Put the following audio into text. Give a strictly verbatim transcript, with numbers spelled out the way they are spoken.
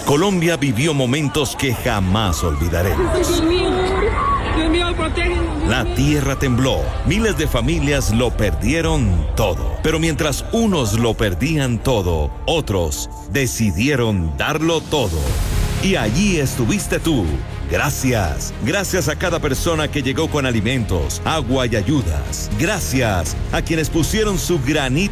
Colombia vivió momentos que jamás olvidaremos. Dios mío, Dios mío, protégenos. La tierra tembló, miles de familias lo perdieron todo. Pero mientras unos lo perdían todo, otros decidieron darlo todo. Y allí estuviste tú. Gracias. Gracias a cada persona que llegó con alimentos, agua y ayudas. Gracias a quienes pusieron su granito